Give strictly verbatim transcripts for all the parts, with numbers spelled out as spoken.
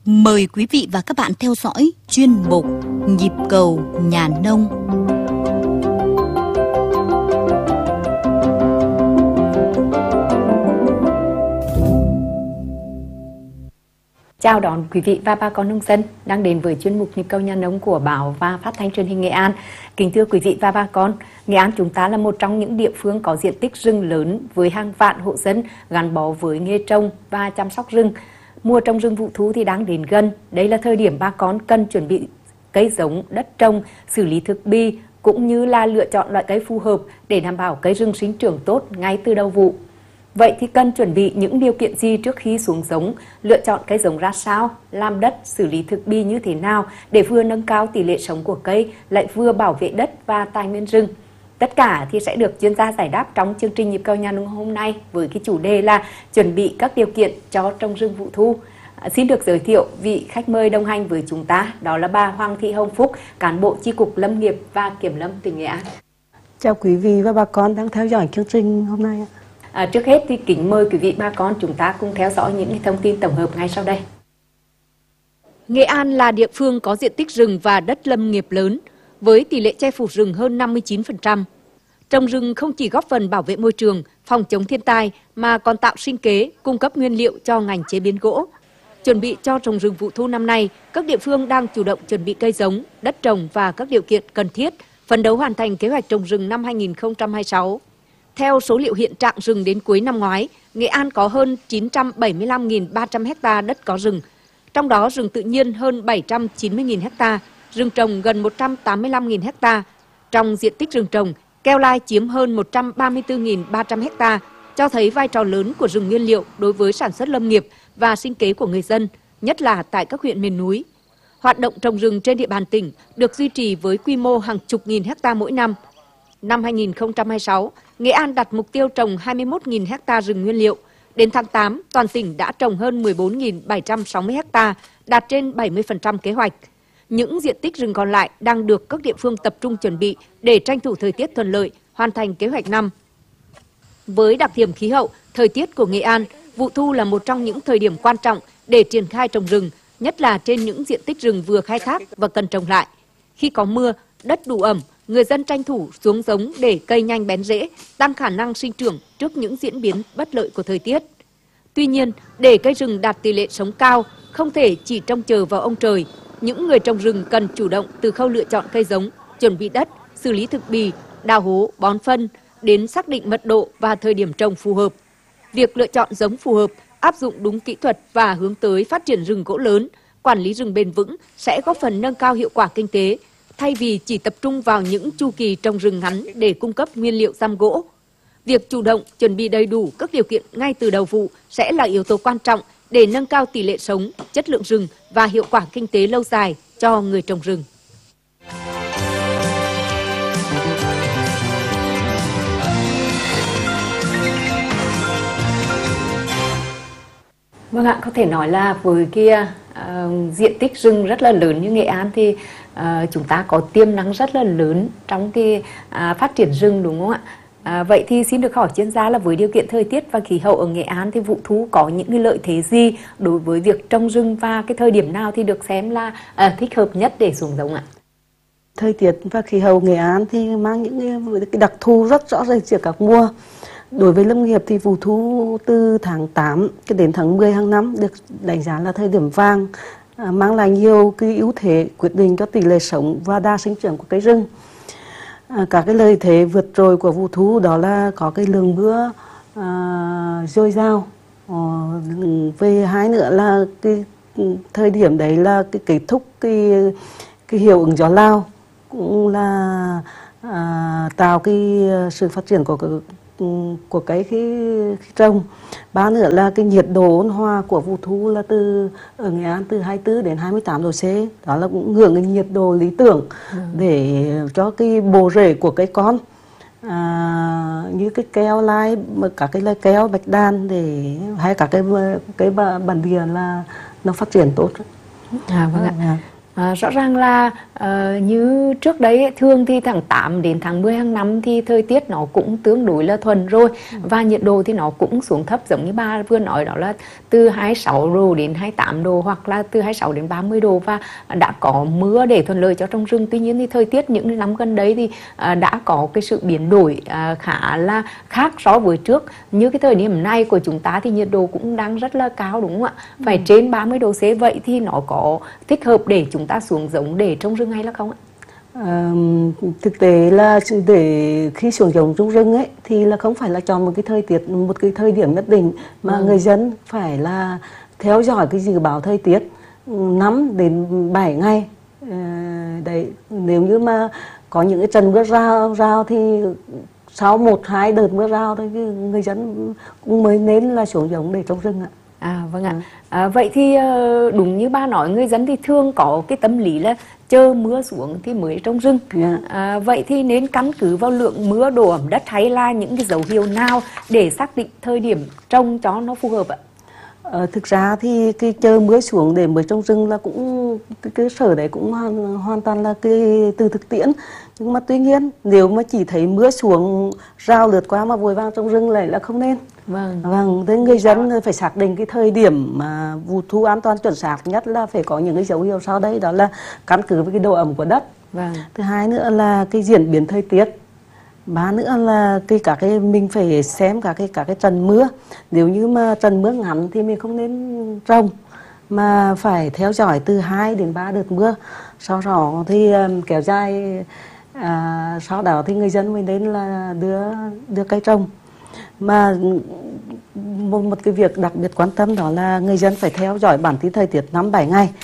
Mời quý vị và các bạn theo dõi chuyên mục Nhịp cầu nhà nông. Chào đón quý vị và bà con nông dân đang đến với chuyên mục Nhịp cầu nhà nông của báo và phát thanh truyền hình Nghệ An. Kính thưa quý vị và bà con, Nghệ An chúng ta là một trong những địa phương có diện tích rừng lớn với hàng vạn hộ dân gắn bó với nghề trồng và chăm sóc rừng. Mùa trồng rừng vụ thu thì đang đến gần. Đây là thời điểm bà con cần chuẩn bị cây giống, đất trồng, xử lý thực bì cũng như là lựa chọn loại cây phù hợp để đảm bảo cây rừng sinh trưởng tốt ngay từ đầu vụ. Vậy thì cần chuẩn bị những điều kiện gì trước khi xuống giống, lựa chọn cây giống ra sao, làm đất, xử lý thực bì như thế nào để vừa nâng cao tỷ lệ sống của cây, lại vừa bảo vệ đất và tài nguyên rừng. Tất cả thì sẽ được chuyên gia giải đáp trong chương trình Nhịp cầu nhà nông hôm nay với cái chủ đề là chuẩn bị các điều kiện cho trồng rừng vụ thu. À, xin được giới thiệu vị khách mời đồng hành với chúng ta, đó là bà Hoàng Thị Hồng Phúc, cán bộ chi cục Lâm nghiệp và Kiểm lâm tỉnh Nghệ An. Chào quý vị và bà con đang theo dõi chương trình hôm nay. À, trước hết thì kính mời quý vị bà con chúng ta cùng theo dõi những thông tin tổng hợp ngay sau đây. Nghệ An là địa phương có diện tích rừng và đất lâm nghiệp lớn, với tỷ lệ che phủ rừng hơn năm mươi chín phần trăm. Trồng rừng không chỉ góp phần bảo vệ môi trường, phòng chống thiên tai mà còn tạo sinh kế, cung cấp nguyên liệu cho ngành chế biến gỗ. Chuẩn bị cho trồng rừng vụ thu năm nay, các địa phương đang chủ động chuẩn bị cây giống, đất trồng và các điều kiện cần thiết, phấn đấu hoàn thành kế hoạch trồng rừng năm hai nghìn không trăm hai mươi sáu. Theo số liệu hiện trạng rừng đến cuối năm ngoái, Nghệ An có hơn chín trăm bảy mươi lăm nghìn ba trăm ha đất có rừng, trong đó rừng tự nhiên hơn bảy trăm chín mươi nghìn ha, rừng trồng gần một trăm tám mươi lăm nghìn ha. Trong diện tích rừng trồng, keo lai chiếm hơn một trăm ba mươi tư nghìn ba trăm ha, cho thấy vai trò lớn của rừng nguyên liệu đối với sản xuất lâm nghiệp và sinh kế của người dân, nhất là tại các huyện miền núi. Hoạt động trồng rừng trên địa bàn tỉnh được duy trì với quy mô hàng chục nghìn ha mỗi năm. Năm hai nghìn không trăm hai mươi sáu, Nghệ An đặt mục tiêu trồng hai mươi mốt nghìn ha rừng nguyên liệu. Đến tháng tám, toàn tỉnh đã trồng hơn mười bốn nghìn bảy trăm sáu mươi ha, đạt trên bảy mươi phần trăm kế hoạch. Những diện tích rừng còn lại đang được các địa phương tập trung chuẩn bị để tranh thủ thời tiết thuận lợi, hoàn thành kế hoạch năm. Với đặc điểm khí hậu, thời tiết của Nghệ An, vụ thu là một trong những thời điểm quan trọng để triển khai trồng rừng, nhất là trên những diện tích rừng vừa khai thác và cần trồng lại. Khi có mưa, đất đủ ẩm, người dân tranh thủ xuống giống để cây nhanh bén rễ, tăng khả năng sinh trưởng trước những diễn biến bất lợi của thời tiết. Tuy nhiên, để cây rừng đạt tỷ lệ sống cao, không thể chỉ trông chờ vào ông trời. Những người trồng rừng cần chủ động từ khâu lựa chọn cây giống, chuẩn bị đất, xử lý thực bì, đào hố, bón phân, đến xác định mật độ và thời điểm trồng phù hợp. Việc lựa chọn giống phù hợp, áp dụng đúng kỹ thuật và hướng tới phát triển rừng gỗ lớn, quản lý rừng bền vững sẽ góp phần nâng cao hiệu quả kinh tế, thay vì chỉ tập trung vào những chu kỳ trồng rừng ngắn để cung cấp nguyên liệu giam gỗ. Việc chủ động, chuẩn bị đầy đủ các điều kiện ngay từ đầu vụ sẽ là yếu tố quan trọng để nâng cao tỷ lệ sống, chất lượng rừng và hiệu quả kinh tế lâu dài cho người trồng rừng. Vâng ạ, có thể nói là với cái uh, diện tích rừng rất là lớn như Nghệ An thì uh, chúng ta có tiềm năng rất là lớn trong cái uh, phát triển rừng, đúng không ạ? À, vậy thì xin được hỏi chuyên gia là với điều kiện thời tiết và khí hậu ở Nghệ An thì vụ thu có những cái lợi thế gì đối với việc trồng rừng và cái thời điểm nào thì được xem là à, thích hợp nhất để xuống giống ạ? Thời tiết và khí hậu Nghệ An thì mang những cái đặc thù rất rõ rệt giữa các mùa. Đối với lâm nghiệp thì vụ thu từ tháng tám đến tháng mười hàng năm được đánh giá là thời điểm vàng, à, mang lại nhiều cái ưu thế quyết định cho tỷ lệ sống và đa sinh trưởng của cây rừng. À, các cái lợi thế vượt trội của vụ thu đó là có cái lượng mưa à, dồi dào. À, về hai nữa là cái thời điểm đấy là cái kết thúc cái cái hiệu ứng gió Lào cũng là à, tạo cái sự phát triển của của cái khi, khi trồng. Ba nữa là cái nhiệt độ ôn hòa của vụ thu là từ ở Nghệ An từ hai mươi tư đến hai mươi tám độ C, đó là cũng ngưỡng cái nhiệt độ lý tưởng ừ. để cho cái bộ rễ của cây con à, như cái keo lai, cả cái lai keo bạch đàn để hay cả cái cái bản địa là nó phát triển tốt. À vâng ạ. À. À, rõ ràng là uh, như trước đấy thường thì tháng tám đến tháng mười hàng năm thì thời tiết nó cũng tương đối là thuần rồi, ừ. và nhiệt độ thì nó cũng xuống thấp, giống như bà vừa nói đó là từ hai mươi sáu độ đến hai mươi tám độ, hoặc là từ hai mươi sáu đến ba mươi độ, và đã có mưa để thuận lợi cho trồng rừng. Tuy nhiên thì thời tiết những năm gần đấy thì uh, đã có cái sự biến đổi uh, khá là khác so với trước. Như cái thời điểm này của chúng ta thì nhiệt độ cũng đang rất là cao, đúng không ạ? Phải ừ. trên ba mươi độ C. Vậy thì nó có thích hợp để chúng ta xuống giống để trồng rừng hay là không ạ? À, thực tế là để khi xuống giống trồng rừng ấy thì là không phải là chọn một cái thời tiết, một cái thời điểm nhất định, mà ừ. người dân phải là theo dõi cái dự báo thời tiết năm đến bảy ngày. À, đấy, nếu như mà có những cái trận mưa rào rào thì sau một hai đợt mưa rào thì người dân cũng mới nên là xuống giống để trồng rừng ạ. À vâng ạ. À, vậy thì đúng như ba nói, người dân thì thường có cái tâm lý là chờ mưa xuống thì mới trồng rừng. Yeah. À, vậy thì nên căn cứ vào lượng mưa, độ ẩm đất hay là những cái dấu hiệu nào để xác định thời điểm trồng cho nó phù hợp ạ? Ờ, thực ra thì cái chờ mưa xuống để mới trồng rừng là cũng cái cơ sở đấy cũng hoàn, hoàn toàn là cái từ thực tiễn. Nhưng mà tuy nhiên nếu mà chỉ thấy mưa xuống rào lướt qua mà vội vàng trồng rừng lại là không nên. Vâng. Vâng, thế người dân phải xác định cái thời điểm mà vụ thu an toàn chuẩn xác nhất là phải có những cái dấu hiệu sau đây, đó là căn cứ với cái độ ẩm của đất. Vâng. Thứ hai nữa là cái diễn biến thời tiết. Ba nữa là cái cả cái mình phải xem cả cái cả cái trận mưa. Nếu như mà trận mưa ngắn thì mình không nên trồng, mà phải theo dõi từ hai đến ba đợt mưa. Sau đó thì um, kéo dài, à, sau đó thì người dân mình đến là đưa đưa cây trồng. Mà một, một cái việc đặc biệt quan tâm đó là người dân phải theo dõi bản tin thời tiết năm bảy ngày.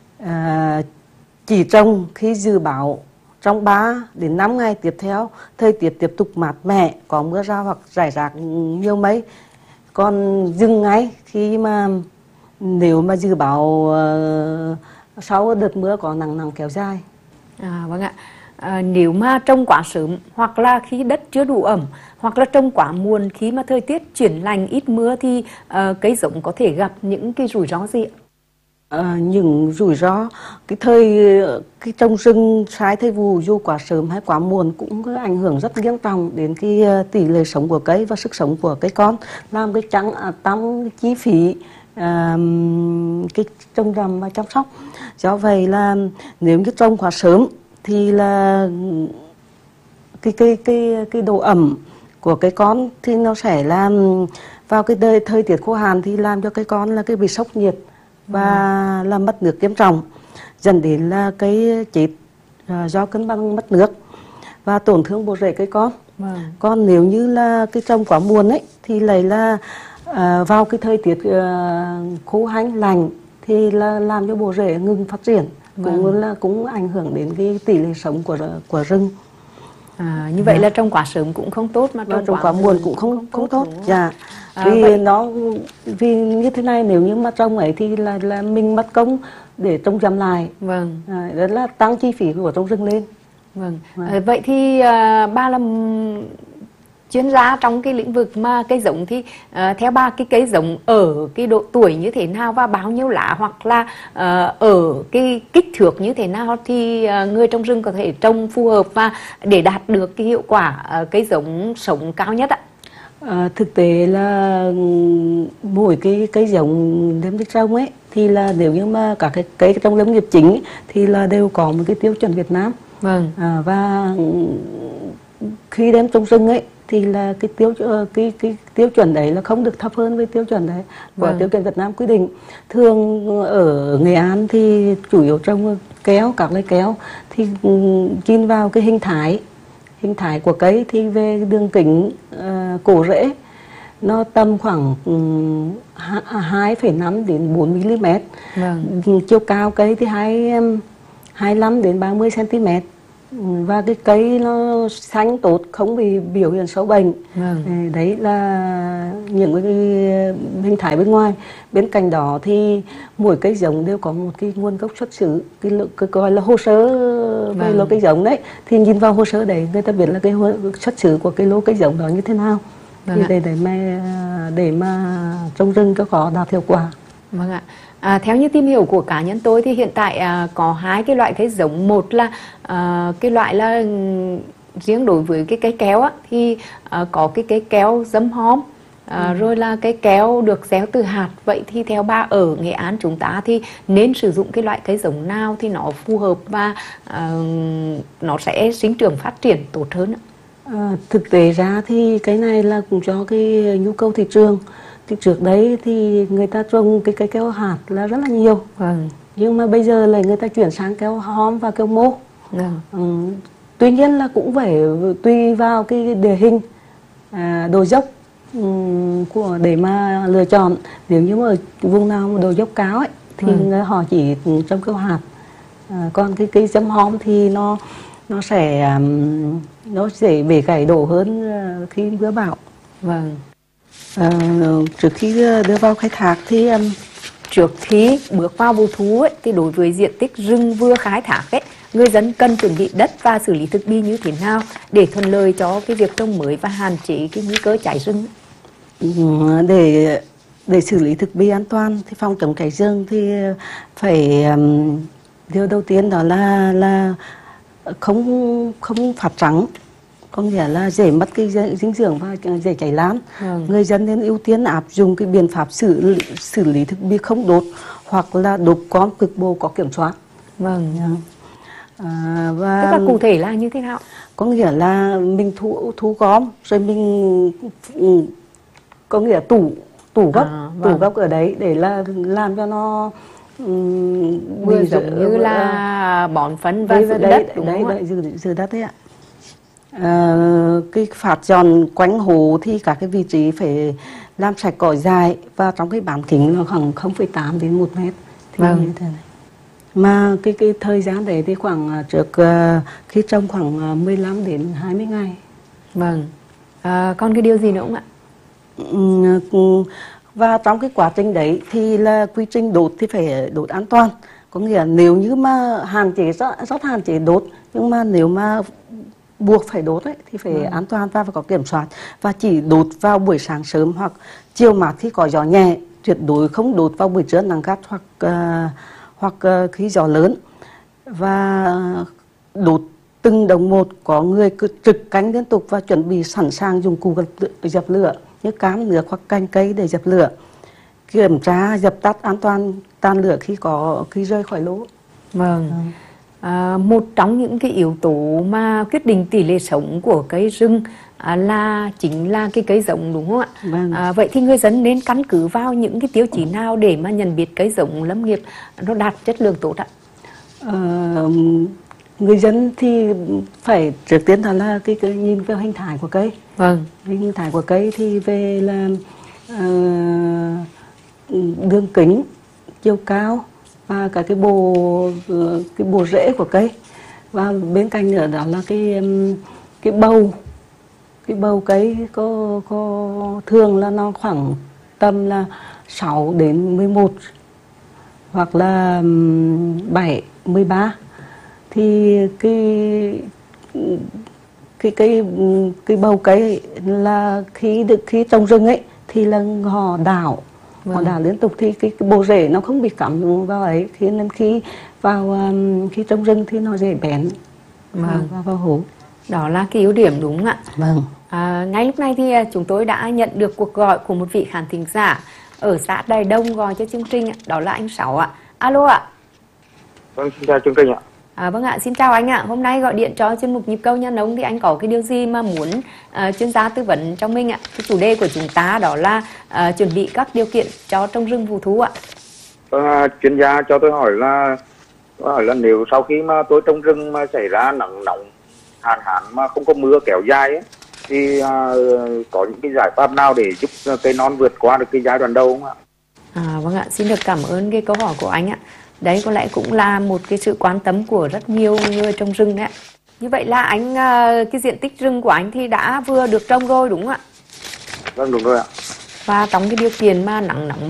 À, chỉ trồng khi dự báo trong ba đến năm ngày tiếp theo thời tiết tiếp tục mát mẻ, có mưa rào hoặc rải rác nhiều mây. Còn dừng ngay khi mà nếu mà dự báo uh, sau đợt mưa có nắng nắng kéo dài. À vâng ạ. À, nếu mà trồng quá sớm, hoặc là khi đất chưa đủ ẩm, hoặc là trồng quá muộn khi mà thời tiết chuyển lành ít mưa thì uh, cây giống có thể gặp những cái rủi ro gì ạ? À, những rủi ro cái thời cái trồng rừng sai thời vụ dù quá sớm hay quá muộn cũng có ảnh hưởng rất nghiêm trọng đến cái tỷ lệ sống của cây và sức sống của cây con, làm cái trắng à, tăng cái chi phí à, cái trồng rằm và chăm sóc. Do vậy là nếu như trồng quá sớm thì là cái cái cái cái độ ẩm của cây con thì nó sẽ làm vào cái đời, thời tiết khô hạn thì làm cho cây con là cái bị sốc nhiệt và ừ. làm mất nước nghiêm trọng, dẫn đến là cây chết uh, do cân bằng mất nước và tổn thương bộ rễ cây con. Ừ. Còn nếu như là cái trồng quá muộn ấy thì lại là uh, vào cái thời tiết uh, khô hanh lạnh thì là làm cho bộ rễ ngừng phát triển, ừ. cũng là cũng ảnh hưởng đến cái tỷ lệ sống của của rừng. À, như vậy à. là trồng quá sớm cũng không tốt, mà trồng, trồng quá, quá muộn cũng không không, không tốt. tốt. Dạ. À, vì vậy... nó vì như thế này, nếu như mà trồng ấy thì là là mình mất công để trồng chậm lại. Vâng. À, đó là tăng chi phí của trồng rừng lên. Vâng. Vâng. À, vậy thì à, ba làm chuyên gia trong cái lĩnh vực mà cây giống thì uh, theo ba cái cây giống ở cái độ tuổi như thế nào và bao nhiêu lá, hoặc là uh, ở cái kích thước như thế nào thì uh, người trồng rừng có thể trồng phù hợp và để đạt được cái hiệu quả uh, cây giống sống cao nhất ạ? À, thực tế là mỗi cái cây giống đem đi trồng ấy thì là nếu như mà cả cái cây trong lâm nghiệp chính ấy, thì là đều có một cái tiêu chuẩn Việt Nam. Vâng. À, và khi đem trồng rừng ấy thì là cái tiêu cái cái tiêu chuẩn đấy là không được thấp hơn với tiêu chuẩn đấy của vâng. tiêu chuẩn Việt Nam quy định. Thường ở Nghệ An thì chủ yếu trồng kéo, các loại kéo thì nhìn vào cái hình thái hình thái của cây thì về đường kính uh, cổ rễ nó tầm khoảng um, hai phẩy năm đến bốn mi li mét. Vâng. Chiều cao cây thì hai hai mươi lăm đến ba mươi xăng ti mét. Và cái cây nó xanh tốt, không bị biểu hiện sâu bệnh. Vâng. Đấy là những cái hình thái bên ngoài. Bên cạnh đó thì mỗi cây giống đều có một cái nguồn gốc xuất xứ, cái, cái gọi là hồ sơ về vâng. lô cây giống đấy. Thì nhìn vào hồ sơ đấy người ta biết là cái xuất xứ của cái lô cây giống đó như thế nào. Vâng. Để, để mà để mà trồng rừng cho có đạt hiệu quả. Vâng ạ. À, theo như tìm hiểu của cá nhân tôi thì hiện tại à, có hai cái loại cây giống. Một là à, cái loại là um, riêng đối với cái cây kéo á, thì à, có cái cây kéo dấm hóm, à, ừ. rồi là cây kéo được gieo từ hạt. Vậy thì theo bà ở Nghệ An chúng ta thì nên sử dụng cái loại cây giống nào thì nó phù hợp và à, nó sẽ sinh trưởng phát triển tốt hơn ạ? À, thực tế ra thì cái này là cũng cho cái nhu cầu thị trường. Thì trước đấy thì người ta trồng cái cây keo hạt là rất là nhiều. Vâng. Nhưng mà bây giờ là người ta chuyển sang keo hóm và keo mô. Vâng. Ừ. Tuy nhiên là cũng phải tùy vào cái địa hình, à, đồi dốc um, của để mà lựa chọn. Nếu như mà vùng nào mà đồi dốc cao ấy thì ừ. họ chỉ trồng keo hạt. À, còn cái cây dấm hóm thì nó nó sẽ um, nó sẽ bể gãy đổ hơn uh, khi mưa bão. Vâng. À, trước khi đưa vào khai thác thì um, trước khi bước vào vụ thu ấy, thì đối với diện tích rừng vừa khai thác ấy, người dân cần chuẩn bị đất và xử lý thực bì như thế nào để thuận lợi cho cái việc trồng mới và hạn chế cái nguy cơ cháy rừng? Để để xử lý thực bì an toàn thì phòng chống cháy rừng thì phải um, điều đầu tiên đó là là không không phát trắng, có nghĩa là dễ mất cái dinh dưỡng và dễ cháy lan. Ừ. Người dân nên ưu tiên áp dụng cái biện pháp xử xử lý thực bì không đốt hoặc là đốt gom cục bộ có kiểm soát. Vâng. À, và tức là cụ thể là như thế nào? Có nghĩa là mình thu thu gom rồi mình có nghĩa là tủ tủ gốc à, vâng. tủ gốc ở đấy để là làm cho nó um, vừa giống như là bón phân và giữ đất, đúng đấy, không đấy, giữ, giữ đất đấy ạ. À, cái phạt giòn quanh hồ thì các cái vị trí phải làm sạch cỏ dài và trong cái bán kính là khoảng không phẩy tám đến một mét. Thì vâng. như thế này. Mà cái cái thời gian đấy thì khoảng trước uh, khi trồng khoảng mười lăm đến hai mươi ngày. Vâng. À, còn cái điều gì nữa không ạ? Ừ, và trong cái quá trình đấy thì là quy trình đốt thì phải đốt an toàn. Có nghĩa là nếu như mà hạn chế rất, rất hạn chế đốt, nhưng mà nếu mà buộc phải đốt ấy, thì phải ừ. an toàn và phải có kiểm soát. Và chỉ đốt vào buổi sáng sớm hoặc chiều mát khi có gió nhẹ, tuyệt đối không đốt vào buổi trưa nắng gắt hoặc uh, hoặc uh, khi gió lớn. Và đốt từng đồng một, có người cứ trực canh liên tục và chuẩn bị sẵn sàng dùng cụ dập lửa như cán nước hoặc cành cây để dập lửa. Kiểm tra dập tắt an toàn tan lửa khi có khi rơi khỏi lỗ. Vâng. Ừ. À, một trong những cái yếu tố mà quyết định tỷ lệ sống của cây rừng à, là chính là cái cây giống, đúng không ạ? Vâng. À, vậy thì người dân nên căn cứ vào những cái tiêu chí nào để mà nhận biết cây giống lâm nghiệp nó đạt chất lượng tốt ạ? À, người dân thì phải trước tiên là, là cái, cái nhìn vào hình thái của cây. Vâng. Hình thái của cây thì về là uh, đường kính, chiều cao và cả cái bộ cái bộ rễ của cây. Và bên cạnh nữa đó là cái cái bầu cái bầu cây có có thường là nó khoảng tầm là sáu đến mười một hoặc là bảy mười ba. Thì cái cái cái cái bầu cây là khi được khi trồng rừng ấy thì là họ đào vâng. họ đào liên tục thì cái, cái bộ rễ nó không bị cắm vào ấy, khi nên khi vào um, khi trồng rừng thì nó dễ bén vâng. vào, vào, vào hố. Đó là cái ưu điểm, đúng không ạ? Vâng. À, ngay lúc này thì chúng tôi đã nhận được cuộc gọi của một vị khán thính giả ở xã Đài Đông gọi cho chương trình, đó là anh Sáu ạ. Alo ạ. Vâng, xin chào chương trình ạ. À, vâng ạ, xin chào anh ạ. Hôm nay gọi điện cho chuyên mục Nhịp Cầu Nhà Nông thì anh có cái điều gì mà muốn uh, chuyên gia tư vấn cho mình ạ? Cái chủ đề của chúng ta đó là uh, chuẩn bị các điều kiện cho trồng rừng vụ thu ạ. Vâng, chuyên gia cho tôi hỏi là hỏi là nếu sau khi mà tôi trồng rừng mà xảy ra nắng nóng, hạn hán mà không có mưa kéo dài ấy, thì uh, có những cái giải pháp nào để giúp cây non vượt qua được cái giai đoạn đầu không ạ? À, vâng ạ, xin được cảm ơn cái câu hỏi của anh ạ. Đấy có lẽ cũng là một cái sự quan tâm của rất nhiều người trồng rừng đấy. Như vậy là anh cái diện tích rừng của anh thì đã vừa được trồng rồi, đúng không ạ? Vâng, đúng rồi ạ. Và trong cái điều kiện mà nắng nóng